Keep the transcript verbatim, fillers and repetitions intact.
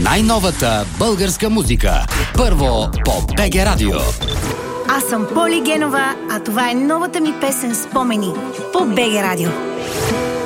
най-новата българска музика. Първо по БГ Радио. Аз съм Поли Генова, а това е новата ми песен "Спомени" по БГ Радио.